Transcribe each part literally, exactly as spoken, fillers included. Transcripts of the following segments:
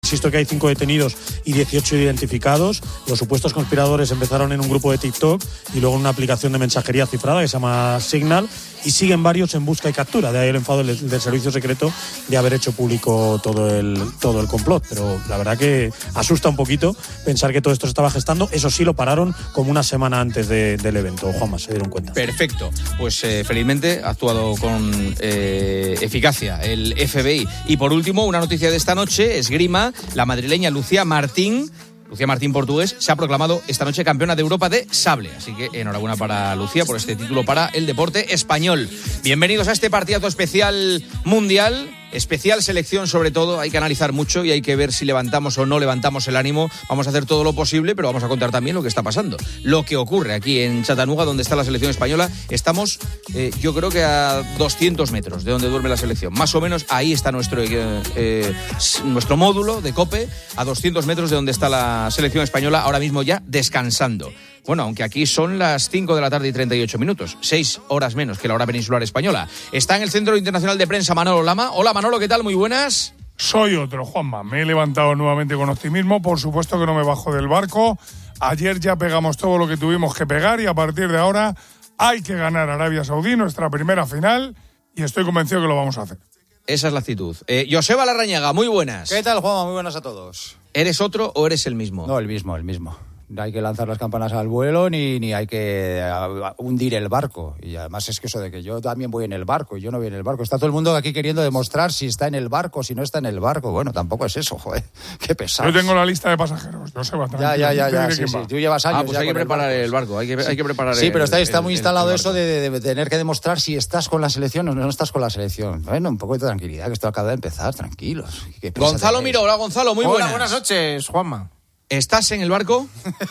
Insisto que hay cinco detenidos y dieciocho identificados. Los supuestos conspiradores empezaron en un grupo de TikTok y luego en una aplicación de mensajería cifrada que se llama Signal, y siguen varios en busca y captura. De ahí el enfado del, del servicio secreto de haber hecho público todo el, todo el complot. Pero la verdad que asusta un poquito pensar que todo esto se estaba gestando. Eso sí, lo pararon como una semana antes de, del evento. Juanma, se dieron cuenta. Perfecto. Pues eh, felizmente ha actuado con eh, eficacia el F B I. Y por último, una noticia de esta noche: esgrima. La madrileña Lucía Martín, Lucía Martín portugués, se ha proclamado esta noche campeona de Europa de sable. Así que enhorabuena para Lucía por este título para el deporte español. Bienvenidos a este partidazo especial mundial. Especial selección, sobre todo. Hay que analizar mucho y hay que ver si levantamos o no levantamos el ánimo. Vamos a hacer todo lo posible, pero vamos a contar también lo que está pasando, lo que ocurre aquí en Chattanooga, donde está la selección española. Estamos, eh, yo creo que a doscientos metros de donde duerme la selección. Más o menos ahí está nuestro, eh, eh, nuestro módulo de COPE, a doscientos metros de donde está la selección española, ahora mismo ya descansando. Bueno, aunque aquí son las cinco de la tarde y treinta y ocho minutos, seis horas menos que la hora peninsular española. Está en el Centro Internacional de Prensa Manolo Lama. Hola Manolo, ¿qué tal? Muy buenas. Soy otro, Juanma. Me he levantado nuevamente con optimismo. Por supuesto que no me bajo del barco. Ayer ya pegamos todo lo que tuvimos que pegar y a partir de ahora hay que ganar a Arabia Saudí, nuestra primera final, y estoy convencido que lo vamos a hacer. Esa es la actitud. Eh, Joseba Larrañaga, muy buenas. ¿Qué tal, Juanma? Muy buenas a todos. ¿Eres otro o eres el mismo? No, el mismo, el mismo. No hay que lanzar las campanas al vuelo ni, ni hay que hundir el barco. Y además es que eso de que yo también voy en el barco y yo no voy en el barco. Está todo el mundo aquí queriendo demostrar si está en el barco, si no está en el barco. Bueno, tampoco es eso, joder. Qué pesado. Yo tengo la lista de pasajeros. Yo sé bastante. Ya, ya, ya, ya. Sí, sí. Tú llevas años. Ah, pues ya hay que preparar el barco. el barco. Hay que, sí. hay que preparar Sí, el, pero está, está el, muy el, instalado el eso de, de, de tener que demostrar si estás con la selección o no estás con la selección. Bueno, un poco de tranquilidad, que esto acaba de empezar. Tranquilos. Gonzalo Miró, hola Gonzalo, muy hola, buenas. buenas noches, Juanma. ¿Estás en el barco?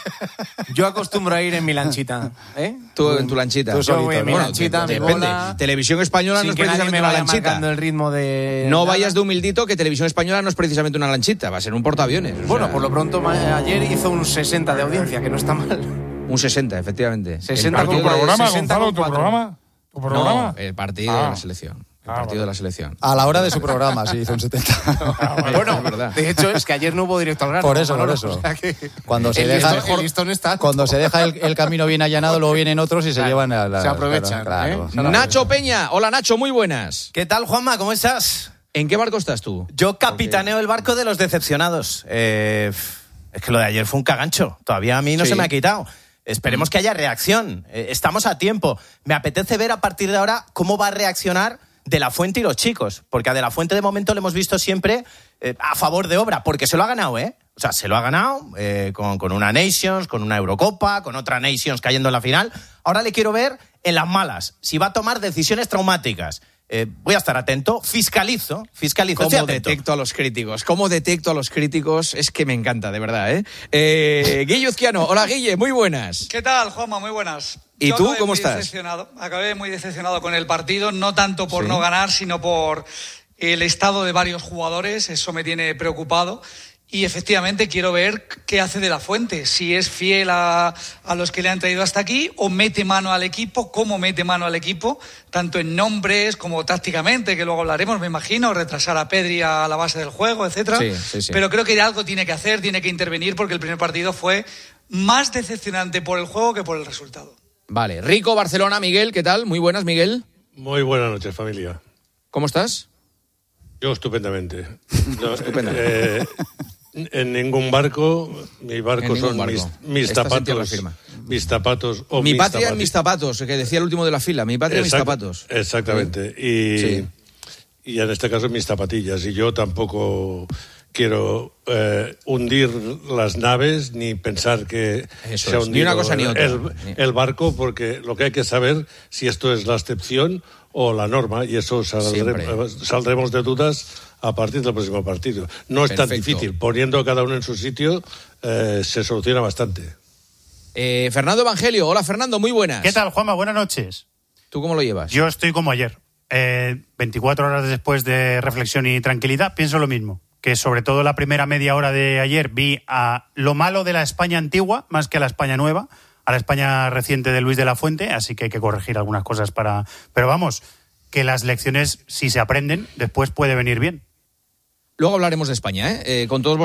Yo acostumbro a ir en mi lanchita, ¿eh? Tú en tu lanchita. Tú Yo voy en mi bueno, lanchita, mi depende. bola. Televisión Española Sin no es que nadie precisamente me una vaya lanchita. marcando el ritmo de... No nada. vayas de humildito, que Televisión Española no es precisamente una lanchita, va a ser un portaaviones. O Bueno, sea, por lo pronto ma- ayer hizo un sesenta de audiencia, que no está mal. un sesenta, efectivamente. sesenta El ¿Tu partido de- programa, sesenta Gonzalo? con ¿Tu cuatro. programa? ¿Tu programa? No, el partido Ah. de la selección. El Ah, partido vale. de la selección. A la hora de su programa, sí, hizo un setenta. Bueno, es verdad. de hecho es que ayer no hubo directo al grano. Por eso, por Manolo, eso. o sea que Cuando se el deja- listón, el listón está... Cuando se deja el, el camino bien allanado, luego vienen otros y se Claro, llevan a la... se aprovechan, Claro, ¿eh? claro. Nacho Peña, hola Nacho, muy buenas. ¿Qué tal, Juanma? ¿Cómo estás? ¿En qué barco estás tú? Yo capitaneo el barco de los decepcionados. Eh, es que lo de ayer fue un cagancho. Todavía a mí no Sí. se me ha quitado. Esperemos que haya reacción. Eh, estamos a tiempo. Me apetece ver a partir de ahora cómo va a reaccionar De La Fuente y los chicos. Porque a De La Fuente de momento le hemos visto siempre eh, a favor de obra. Porque se lo ha ganado, ¿eh? O sea, se lo ha ganado eh, con, con una Nations, con una Eurocopa, con otra Nations cayendo en la final. Ahora le quiero ver en las malas. Si va a tomar decisiones traumáticas. Eh, voy a estar atento, fiscalizo, fiscalizo. estoy ¿Cómo atento. detecto a los críticos? ¿Cómo detecto a los críticos? Es que me encanta, de verdad, ¿eh? eh Guille Uzquiano, hola Guille, muy buenas. ¿Qué tal, Juanma? Muy buenas. ¿Y Yo tú, acabé cómo muy estás? Decepcionado. Acabé muy decepcionado con el partido, no tanto por ¿Sí? no ganar, sino por el estado de varios jugadores. Eso me tiene preocupado. Y efectivamente quiero ver qué hace De La Fuente, si es fiel a, a los que le han traído hasta aquí o mete mano al equipo, cómo mete mano al equipo, tanto en nombres como tácticamente, que luego hablaremos, me imagino, retrasar a Pedri a la base del juego, etcétera. Sí, sí, sí. Pero creo que algo tiene que hacer, tiene que intervenir, porque el primer partido fue más decepcionante por el juego que por el resultado. Vale, Rico, Barcelona, Miguel, ¿qué tal? Muy buenas, Miguel. Muy buenas noches, familia. ¿Cómo estás? Yo estupendamente. No, Estupendamente. eh, en ningún barco, mi barco En ningún son barco. mis, mis Estás en tierra zapatos, firme. mis zapatos o Mi mis patria en zapati- mis zapatos, que decía el último de la fila. Mi patria en mis Exact- zapatos. Exactamente. Y, Sí. y en este caso mis zapatillas. Y yo tampoco quiero eh, hundir las naves ni pensar que Eso se ha es. Ni hundido una cosa ni otra. el, el barco, porque lo que hay que saber si esto es la excepción o la norma, y eso saldre- Siempre. saldremos de dudas a partir del próximo partido. No es tan Perfecto. difícil. Poniendo a cada uno en su sitio eh, se soluciona bastante. Eh, Fernando Evangelio, hola Fernando, muy buenas. ¿Qué tal, Juanma? Buenas noches. ¿Tú cómo lo llevas? Yo estoy como ayer. Eh, veinticuatro horas después de reflexión y tranquilidad, pienso lo mismo. Que sobre todo la primera media hora de ayer vi a lo malo de la España antigua, más que a la España nueva, a la España reciente de Luis de la Fuente, así que hay que corregir algunas cosas para... Pero vamos, que las lecciones, si se aprenden, después puede venir bien. Luego hablaremos de España, ¿eh? eh con todos vosotros.